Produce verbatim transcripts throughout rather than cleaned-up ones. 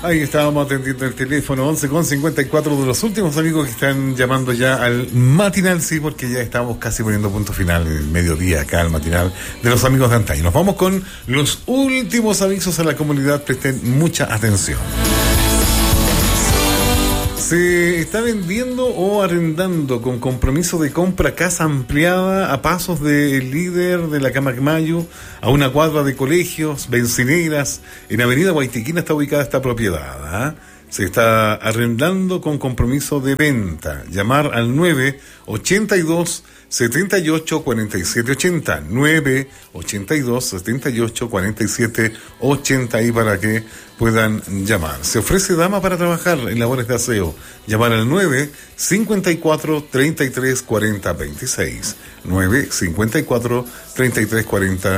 Ahí estábamos atendiendo el teléfono once con cincuenta y cuatro de los últimos amigos que están llamando ya al matinal, sí, porque ya estamos casi poniendo punto final en el mediodía acá al matinal de los amigos de antaño. Nos vamos con los últimos avisos a la comunidad, presten mucha atención. Se está vendiendo o arrendando con compromiso de compra casa ampliada a pasos del líder de la Camacmayo, a una cuadra de colegios, bencineras. En Avenida Guaitiquina está ubicada esta propiedad, ¿eh? Se está arrendando con compromiso de venta. Llamar al nueve ochenta y dos setenta y ocho cuarenta y siete ochenta, nueve ochenta y dos setenta y ocho cuarenta y siete ochenta, y para que puedan llamar. Se ofrece dama para trabajar en labores de aseo. Llamar al nueve cincuenta y cuatro treinta y tres cuarenta veintiséis, nueve cincuenta y cuatro treinta y tres cuarenta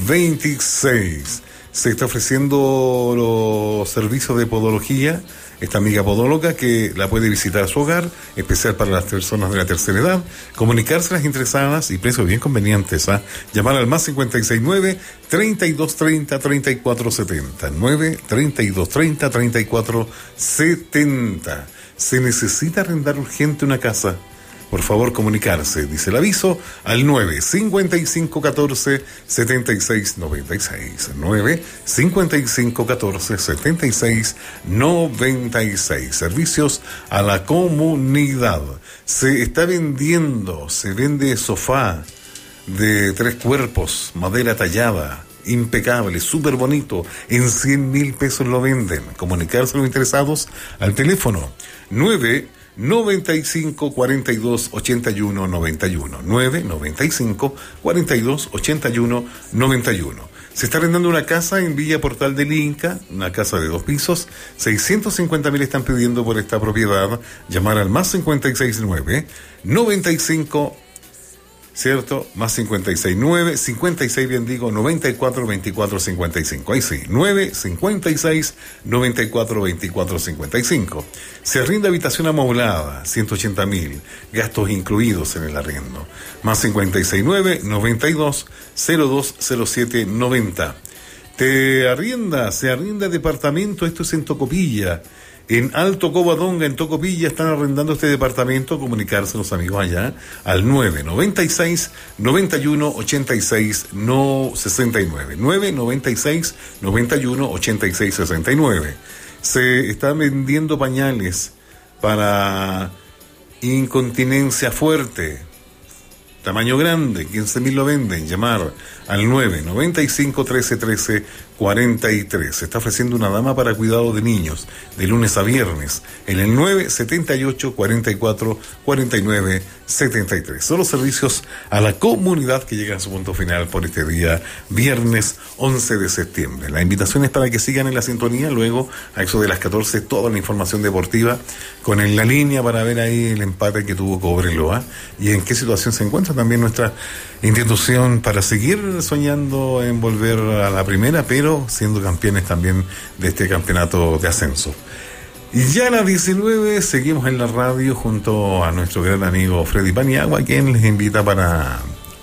veintiséis. Se está ofreciendo los servicios de podología, esta amiga podóloga que la puede visitar a su hogar, especial para las personas de la tercera edad, comunicarse a las interesadas y precios bien convenientes, ¿eh? Llamar al más cincuenta y seis nueve treinta y dos treinta treinta y cuatro setenta, nueve treinta y dos treinta treinta y cuatro setenta. Se necesita arrendar urgente una casa. Por favor, comunicarse, dice el aviso, al nueve cincuenta y cinco catorce setenta y seis noventa y seis, nueve cincuenta y cinco catorce setenta y seis noventa y seis. Servicios a la comunidad. Se está vendiendo, se vende sofá de tres cuerpos, madera tallada, impecable, súper bonito, en cien mil pesos lo venden. Comunicarse a los interesados al teléfono nueve noventa y cinco cuarenta y dos ochenta y uno noventa y uno, nueve noventa y cinco cuarenta y dos ochenta y uno noventa y uno. Se está arrendando una casa en Villa Portal del Inca, una casa de dos pisos, seiscientos cincuenta mil están pidiendo por esta propiedad. Llamar al más cincuenta y seis nueve noventa y cinco, ¿cierto? Más cincuenta y seis nueve, cincuenta y seis bien digo, noventa y cuatro veinticuatro cincuenta y cinco. Ahí sí, nueve cincuenta y seis noventa y cuatro veinticuatro cincuenta y cinco. Se arrienda habitación amoblada, ciento ochenta mil, gastos incluidos en el arriendo. Más cincuenta y seis nueve noventa y dos cero dos cero siete noventa. Te arrienda, se arrienda departamento, esto es en Tocopilla. En Alto Covadonga, en Tocopilla, están arrendando este departamento. Comunicarse los amigos allá al nueve noventa y seis noventa y uno ochenta y seis sesenta y nueve, nueve noventa y seis noventa y uno ochenta y seis sesenta y nueve. Se están vendiendo pañales para incontinencia fuerte, tamaño grande, quince mil lo venden. Llamar al nueve noventa y cinco trece trece cuarenta y tres. Se está ofreciendo una dama para cuidado de niños de lunes a viernes en el nueve setenta y ocho cuarenta y cuatro cuarenta y nueve setenta y tres. Son los servicios a la comunidad que llegan a su punto final por este día viernes once de septiembre. La invitación es para que sigan en la sintonía. Luego, a eso de las catorce, toda la información deportiva con En la Línea para ver ahí el empate que tuvo Cobreloa y en qué situación se encuentra también nuestra institución para seguir soñando en volver a la primera, pero siendo campeones también de este campeonato de ascenso. Y ya a las diecinueve seguimos en la radio junto a nuestro gran amigo Freddy Paniagua, quien les invita para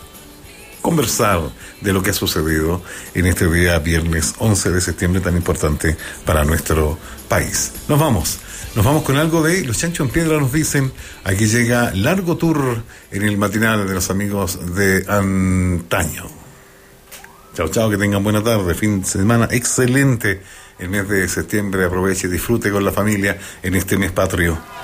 conversar de lo que ha sucedido en este día viernes once de septiembre tan importante para nuestro país. Nos vamos. Nos vamos con algo de Los Chanchos en Piedra, nos dicen. Aquí llega Largo Tour en el matinal de los amigos de antaño. Chao, chao, que tengan buena tarde, fin de semana excelente. El mes de septiembre aproveche y disfrute con la familia en este mes patrio.